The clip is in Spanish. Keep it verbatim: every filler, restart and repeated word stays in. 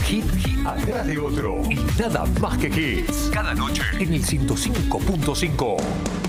hit, hit atrás de otro. Y nada más que hits. Cada noche en el ciento cinco punto cinco.